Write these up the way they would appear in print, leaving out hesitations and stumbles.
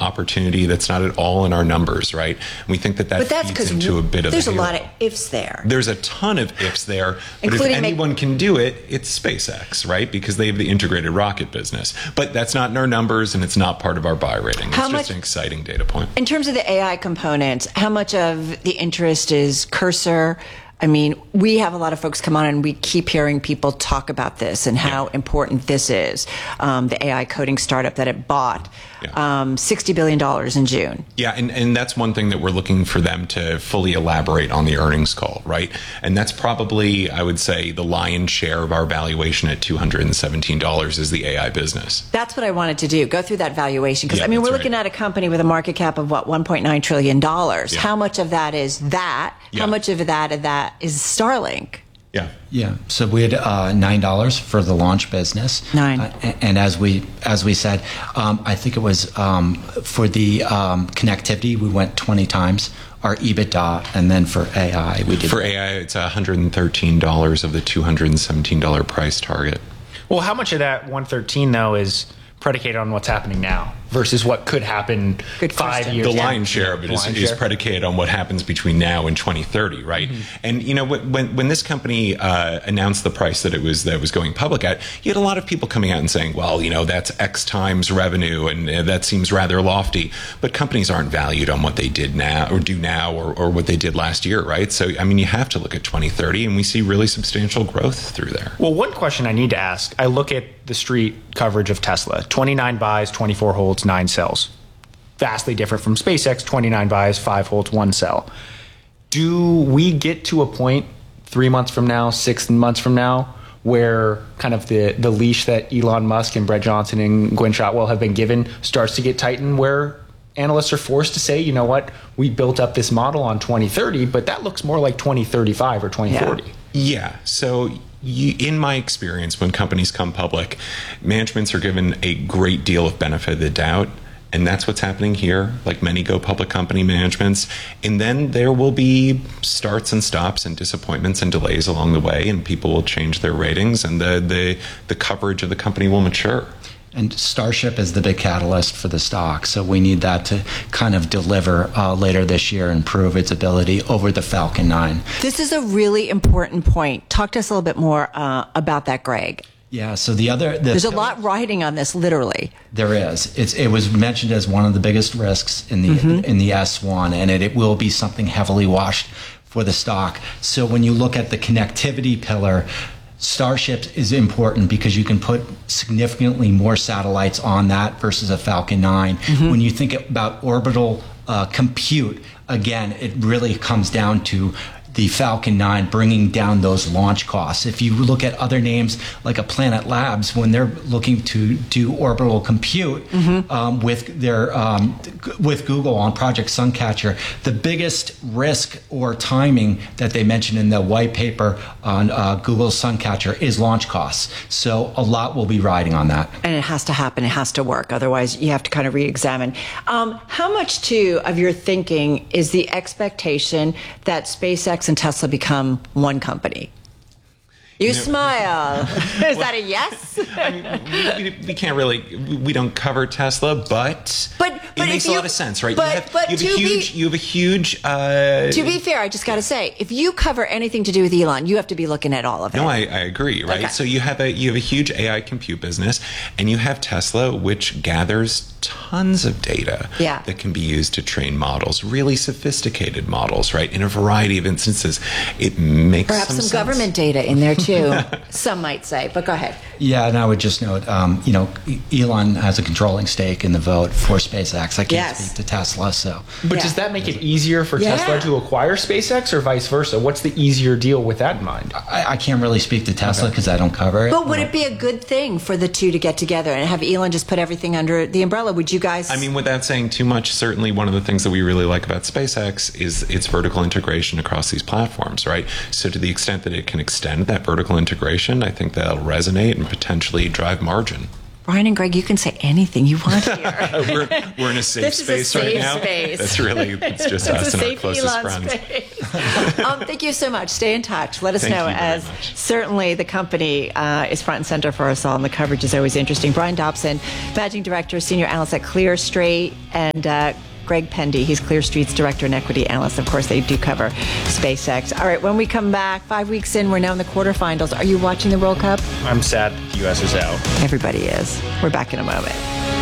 opportunity that's not at all in our numbers, right? And we think that feeds into a bit of there's a lot of ifs there. There's a ton of ifs there, but if anyone can do it, it's SpaceX, right? Because they have the integrated rocket business. But that's not in our numbers, and it's not part of our buy rating. It's just an exciting data point. In terms of the AI components, how much of the interest is Cursor? I mean, we have a lot of folks come on and we keep hearing people talk about this and how important this is. The AI coding startup that it bought, $60 billion in June. Yeah, and that's one thing that we're looking for them to fully elaborate on the earnings call, right? And that's probably, I would say, the lion's share of our valuation at $217 is the AI business. That's what I wanted to do, go through that valuation. Because, we're looking at a company with a market cap of, $1.9 trillion. Yeah. How much of that is that? How much of that is Starlink? Yeah. So we had $9 for the launch business. And as we said, I think it was for the connectivity, we went 20 times our EBITDA, and then for AI, we did. For AI, it's $113 of the $217 price target. Well, how much of that 113 though is predicated on what's happening now versus what could happen 5 years. The lion's share of it is predicated on what happens between now and 2030, right? And when this company announced the price that it was going public at, you had a lot of people coming out and saying, well, that's X times revenue, and that seems rather lofty. But companies aren't valued on what they did now or what they did last year, right? So you have to look at 2030, and we see really substantial growth through there. Well, one question I need to ask, I look at the street coverage of Tesla, 29 buys, 24 holds, 9 sells. Vastly different from SpaceX, 29 buys, 5 holds, 1 sell. Do we get to a point 3 months from now, 6 months from now, where kind of the leash that Elon Musk and Brett Johnson and Gwynne Shotwell have been given starts to get tightened, where analysts are forced to say, you know what, we built up this model on 2030, but that looks more like 2035 or 2040. Yeah. So in my experience, when companies come public, managements are given a great deal of benefit of the doubt. And that's what's happening here, like many go public company managements. And then there will be starts and stops and disappointments and delays along the way, and people will change their ratings, and the coverage of the company will mature. And Starship is the big catalyst for the stock, so we need that to kind of deliver later this year and prove its ability over the Falcon 9. This is a really important point. Talk to us a little bit more about that, Greg. Yeah, so there's a lot riding on this, literally. There is. It was mentioned as one of the biggest risks in the S1, and it will be something heavily watched for the stock. So when you look at the connectivity pillar, Starship is important because you can put significantly more satellites on that versus a Falcon 9. When you think about orbital compute, again, it really comes down to the Falcon 9 bringing down those launch costs. If you look at other names like a Planet Labs, when they're looking to do orbital compute with Google on Project Suncatcher, the biggest risk or timing that they mentioned in the white paper on Google's Suncatcher is launch costs. So a lot will be riding on that. And it has to happen. It has to work. Otherwise, you have to kind of re-examine. How much, too, of your thinking is the expectation that SpaceX and Tesla become one company? You smile. Is that a yes? We can't really. We don't cover Tesla, but it makes a lot of sense, right? You have a huge. To be fair, I just got to say, if you cover anything to do with Elon, you have to be looking at all of it. No, I agree, right? Okay. So you have a huge AI compute business, and you have Tesla, which gathers tons of data that can be used to train models, really sophisticated models, right? In a variety of instances, it makes perhaps some sense. Government data in there too. Some might say, but go ahead. Yeah, and I would just note, Elon has a controlling stake in the vote for SpaceX. I can't speak to Tesla, so. But does that make it easier for Tesla to acquire SpaceX, or vice versa? What's the easier deal with that in mind? I can't really speak to Tesla because I don't cover it. But would it be a good thing for the two to get together and have Elon just put everything under the umbrella? Would you guys? I mean, without saying too much, certainly one of the things that we really like about SpaceX is its vertical integration across these platforms, right? So to the extent that it can extend that vertical integration, I think that'll resonate and potentially drive margin. Brian and Greg, you can say anything you want here. we're in a safe space right now. It's just us and our closest friends. Thank you so much. Stay in touch. Let us know, as certainly the company is front and center for us all, and the coverage is always interesting. Brian Dobson, Managing Director, Senior Analyst at Clear Street, and Greg Pendy, he's Clear Street's Director and Equity Analyst. Of course, they do cover SpaceX. All right, when we come back, 5 weeks in, we're now in the quarterfinals. Are you watching the World Cup? I'm sad the U.S. is out. Everybody is. We're back in a moment.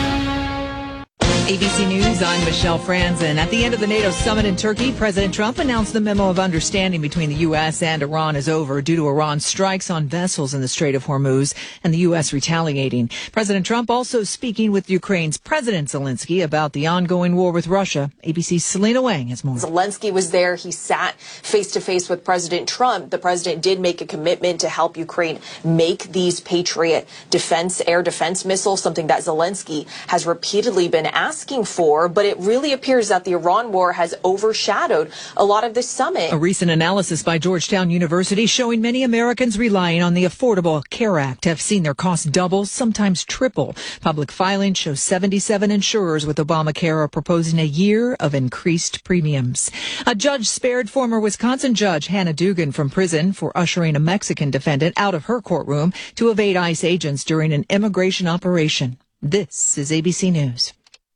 ABC News, I'm Michelle Franzen. At the end of the NATO summit in Turkey, President Trump announced the memo of understanding between the U.S. and Iran is over due to Iran's strikes on vessels in the Strait of Hormuz and the U.S. retaliating. President Trump also speaking with Ukraine's President Zelensky about the ongoing war with Russia. ABC's Selena Wang has more. Zelensky was there. He sat face to face with President Trump. The president did make a commitment to help Ukraine make these Patriot air defense missiles, something that Zelensky has repeatedly been asking for, but it really appears that the Iran war has overshadowed a lot of this summit. A recent analysis by Georgetown University showing many Americans relying on the Affordable Care Act have seen their costs double, sometimes triple. Public filing shows 77 insurers with Obamacare are proposing a year of increased premiums. A judge spared former Wisconsin judge Hannah Dugan from prison for ushering a Mexican defendant out of her courtroom to evade ICE agents during an immigration operation. This is ABC News.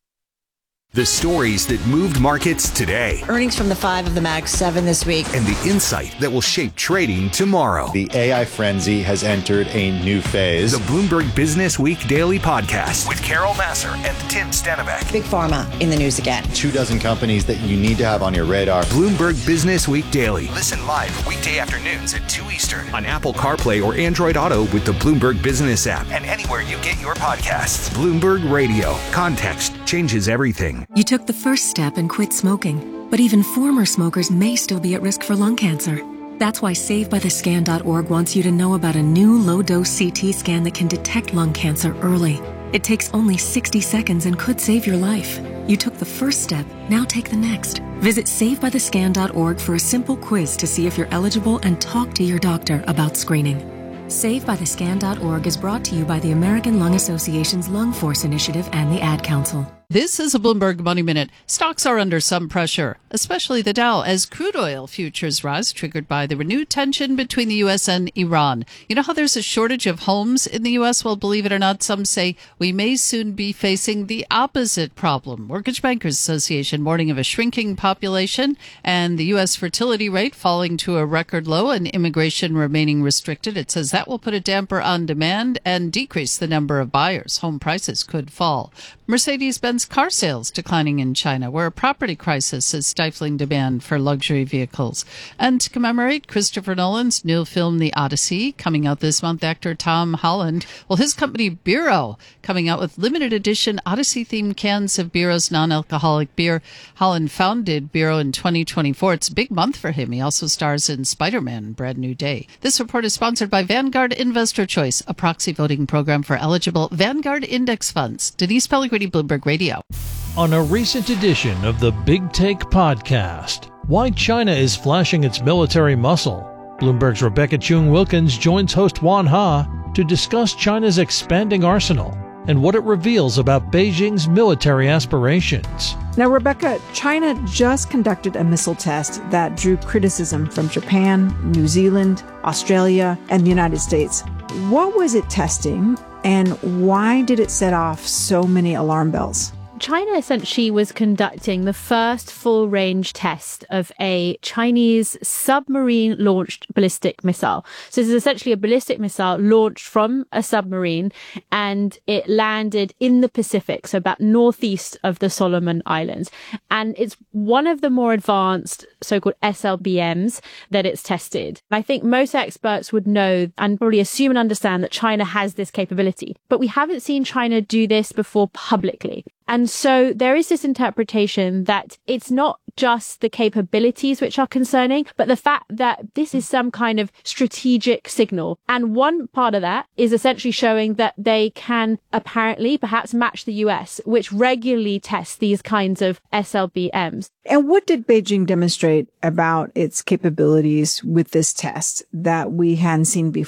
The stories that moved markets today. Earnings from the 5 of the Mag 7 this week. And the insight that will shape trading tomorrow. The AI frenzy has entered a new phase. The Bloomberg Business Week Daily Podcast with Carol Massar and Tim Stenbeck. Big Pharma in the news again. 24 companies that you need to have on your radar. Bloomberg Business Week Daily. Listen live weekday afternoons at 2 Eastern on Apple CarPlay or Android Auto with the Bloomberg Business app and anywhere you get your podcasts. Bloomberg Radio. Context changes everything. You took the first step and quit smoking, but even former smokers may still be at risk for lung cancer. That's why SaveByTheScan.org wants you to know about a new low-dose CT scan that can detect lung cancer early. It takes only 60 seconds and could save your life. You took the first step, now take the next. Visit SaveByTheScan.org for a simple quiz to see if you're eligible and talk to your doctor about screening. SaveByTheScan.org is brought to you by the American Lung Association's Lung Force Initiative and the Ad Council. This is a Bloomberg Money Minute. Stocks are under some pressure, especially the Dow, as crude oil futures rise, triggered by the renewed tension between the U.S. and Iran. You know how there's a shortage of homes in the U.S.? Well, believe it or not, some say we may soon be facing the opposite problem. Mortgage Bankers Association warning of a shrinking population and the U.S. fertility rate falling to a record low and immigration remaining restricted. It says that will put a damper on demand and decrease the number of buyers. Home prices could fall. Mercedes-Benz car sales declining in China, where a property crisis is stifling demand for luxury vehicles. And to commemorate Christopher Nolan's new film, The Odyssey, coming out this month, actor Tom Holland, well, his company Biro coming out with limited edition Odyssey-themed cans of Biro's non-alcoholic beer. Holland founded Biro in 2024. It's a big month for him. He also stars in Spider-Man, Brand New Day. This report is sponsored by Vanguard Investor Choice, a proxy voting program for eligible Vanguard index funds. Denise Pellegrini, Bloomberg Radio. On a recent edition of the Big Take podcast, why China is flashing its military muscle. Bloomberg's Rebecca Chung-Wilkins joins host Juan Ha to discuss China's expanding arsenal and what it reveals about Beijing's military aspirations. Now, Rebecca, China just conducted a missile test that drew criticism from Japan, New Zealand, Australia, and the United States. What was it testing, and why did it set off so many alarm bells? China essentially was conducting the first full-range test of a Chinese submarine-launched ballistic missile. So this is essentially a ballistic missile launched from a submarine, and it landed in the Pacific, so about northeast of the Solomon Islands. And it's one of the more advanced so-called SLBMs that it's tested. I think most experts would know and probably assume and understand that China has this capability. But we haven't seen China do this before publicly. And so there is this interpretation that it's not just the capabilities which are concerning, but the fact that this is some kind of strategic signal. And one part of that is essentially showing that they can apparently perhaps match the US, which regularly tests these kinds of SLBMs. And what did Beijing demonstrate about its capabilities with this test that we hadn't seen before?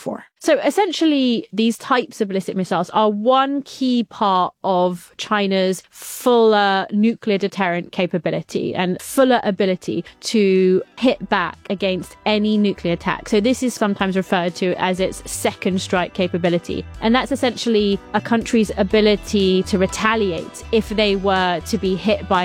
So essentially, these types of ballistic missiles are one key part of China's fuller nuclear deterrent capability and fuller ability to hit back against any nuclear attack. So this is sometimes referred to as its second strike capability. And that's essentially a country's ability to retaliate if they were to be hit by